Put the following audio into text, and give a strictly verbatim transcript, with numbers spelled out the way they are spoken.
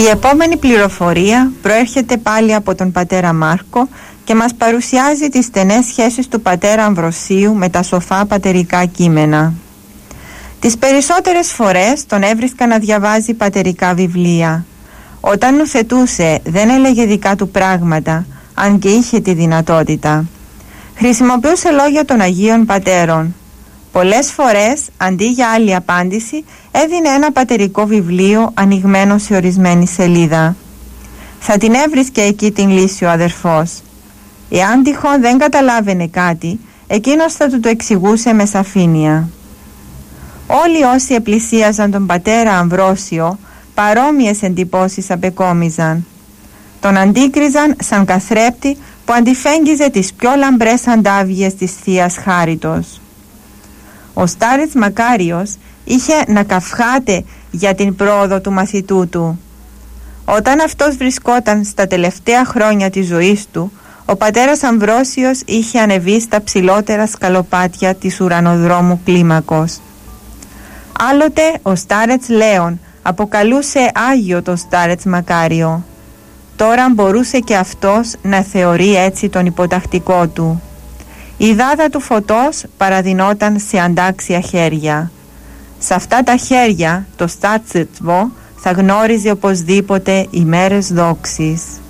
Η επόμενη πληροφορία προέρχεται πάλι από τον πατέρα Μάρκο και μας παρουσιάζει τις στενές σχέσεις του πατέρα Αμβροσίου με τα σοφά πατερικά κείμενα. Τις περισσότερες φορές τον έβρισκα να διαβάζει πατερικά βιβλία. Όταν νουθετούσε δεν έλεγε δικά του πράγματα, αν και είχε τη δυνατότητα. Χρησιμοποιούσε λόγια των Αγίων Πατέρων. Πολλές φορές, αντί για άλλη απάντηση, έδινε ένα πατερικό βιβλίο ανοιγμένο σε ορισμένη σελίδα. Θα την έβρισκε εκεί την λύση ο αδερφός. Εάν τυχόν δεν καταλάβαινε κάτι, εκείνος θα του το εξηγούσε με σαφήνεια. Όλοι όσοι επλησίαζαν τον πατέρα Αμβρόσιο, παρόμοιες εντυπώσεις απεκόμιζαν. Τον αντίκριζαν σαν καθρέπτη που αντιφέγγιζε τις πιο λαμπρές αντάβιες της Θείας Χάριτος. Ο Στάρετς Μακάριος είχε να καυχάται για την πρόοδο του μαθητού του. Όταν αυτός βρισκόταν στα τελευταία χρόνια της ζωής του, ο πατέρας Αμβρόσιος είχε ανεβεί στα ψηλότερα σκαλοπάτια της ουρανοδρόμου κλίμακος. Άλλοτε ο Στάρετς Λέων αποκαλούσε Άγιο το Στάρετς Μακάριο. Τώρα μπορούσε και αυτός να θεωρεί έτσι τον υποτακτικό του. Η δάδα του φωτός παραδεινόταν σε αντάξια χέρια. Σε αυτά τα χέρια το Στάτσετσβο θα γνώριζε οπωσδήποτε ημέρες δόξης.